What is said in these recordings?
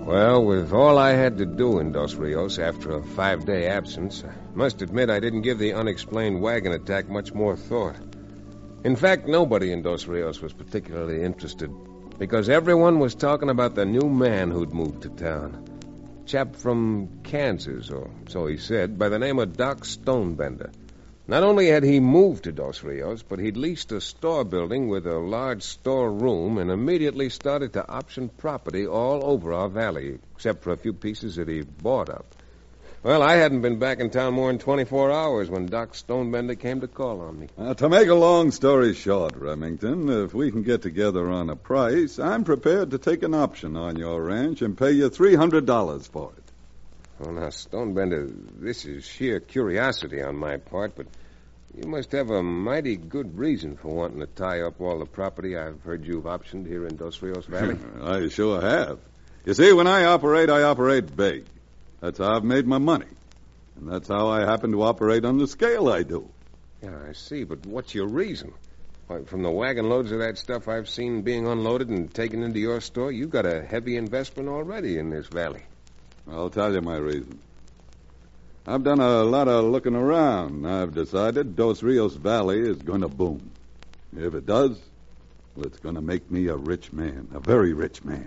Well, with all I had to do in Dos Rios after a 5-day absence, I must admit I didn't give the unexplained wagon attack much more thought. In fact, nobody in Dos Rios was particularly interested, because everyone was talking about the new man who'd moved to town. A chap from Kansas, or so he said, by the name of Doc Stonebender. Not only had he moved to Dos Rios, but he'd leased a store building with a large store room and immediately started to option property all over our valley, except for a few pieces that he bought up. Well, I hadn't been back in town more than 24 hours when Doc Stonebender came to call on me. To make a long story short, Remington, if we can get together on a price, I'm prepared to take an option on your ranch and pay you $300 for it. Well, now, Stonebender, this is sheer curiosity on my part, but you must have a mighty good reason for wanting to tie up all the property I've heard you've optioned here in Dos Rios Valley. I sure have. You see, when I operate big. That's how I've made my money. And that's how I happen to operate on the scale I do. Yeah, I see, but what's your reason? Why, from the wagon loads of that stuff I've seen being unloaded and taken into your store, you've got a heavy investment already in this valley. I'll tell you my reason. I've done a lot of looking around. I've decided Dos Rios Valley is going to boom. If it does, well, it's going to make me a rich man, a very rich man.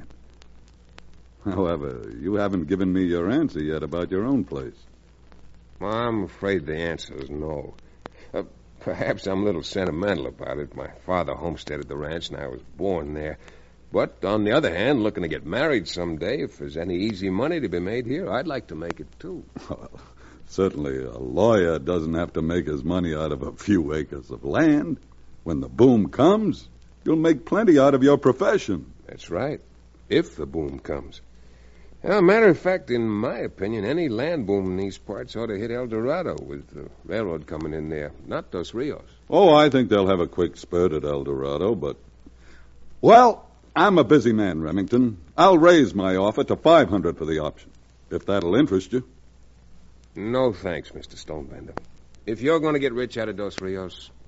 However, you haven't given me your answer yet about your own place. Well, I'm afraid the answer is no. Perhaps I'm a little sentimental about it. My father homesteaded the ranch, and I was born there. But, on the other hand, looking to get married someday, if there's any easy money to be made here, I'd like to make it, too. Well, certainly a lawyer doesn't have to make his money out of a few acres of land. When the boom comes, you'll make plenty out of your profession. That's right, if the boom comes. Matter of fact, in my opinion, any land boom in these parts ought to hit El Dorado with the railroad coming in there, not Dos Rios. Oh, I think they'll have a quick spurt at El Dorado, but... Well, I'm a busy man, Remington. I'll raise my offer to $500 for the option, if that'll interest you. No thanks, Mr. Stonebender. If you're going to get rich out of Dos Rios,